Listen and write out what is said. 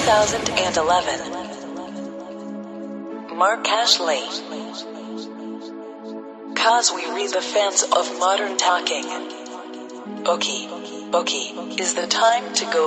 2011. Mark Ashley. Cause we read the fans of modern talking. Okay, is the time to go